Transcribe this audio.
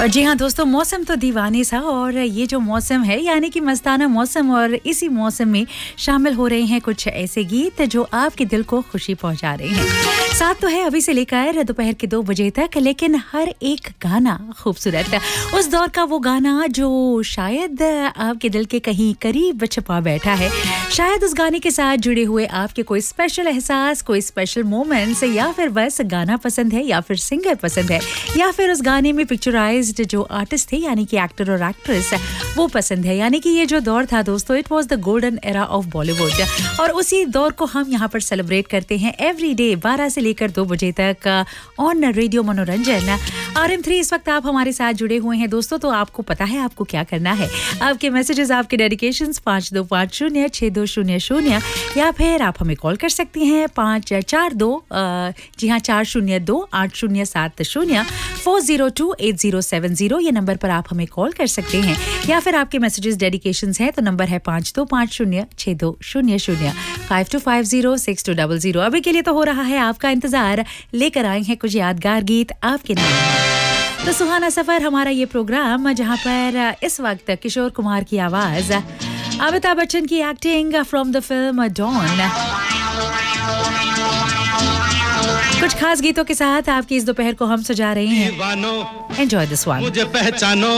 और जी हाँ दोस्तों, मौसम तो दीवाने सा, और ये जो मौसम है यानी कि मस्ताना मौसम, और इसी मौसम में शामिल हो रहे हैं कुछ ऐसे गीत जो आपके दिल को खुशी पहुंचा रहे हैं। साथ तो है अभी से लेकर दोपहर के 2 बजे तक, लेकिन हर एक गाना खूबसूरत, उस दौर का वो गाना जो शायद आपके दिल के कहीं करीब छुपा बैठा है। शायद उस गाने के साथ जुड़े हुए आपके कोई स्पेशल एहसास, कोई स्पेशल मोमेंट्स, या फिर बस गाना पसंद है, या फिर सिंगर पसंद है, या फिर उस गाने में पिक्चराइज्ड जो आर्टिस्ट थे यानी कि एक्टर और एक्ट्रेस वो पसंद है। यानी कि ये जो दौर था दोस्तों, it was the golden era of Bollywood, और उसी दौर को हम यहाँ पर सेलिब्रेट करते हैं एवरीडे 12 से लेकर 2 बजे तक ऑन रेडियो मनोरंजन RM3। इस वक्त आप हमारे साथ जुड़े हुए हैं दोस्तों, तो आपको पता है आपको क्या करना है। आपके मैसेजेस, आपके डेडिकेशंस 52506200, या फिर आप हमें कॉल कर सकती हैं 542 जी हाँ 402-8070 402-8070, ये नंबर पर आप हमें कॉल कर सकते हैं। या फिर आपके मैसेजेस डेडिकेशंस हैं तो नंबर है 52506200 52506200। अभी के लिए तो हो रहा है आपका इंतजार, लेकर आए हैं कुछ यादगार गीत आपके नाम। तो सुहाना सफर हमारा ये प्रोग्राम, जहां पर इस वक्त किशोर कुमार की आवाज, अमिताभ बच्चन की acting from the film don, कुछ खास गीतों के साथ आपकी इस दोपहर को हम सजा रहे हैं। Enjoy this one. मुझे पहचानो।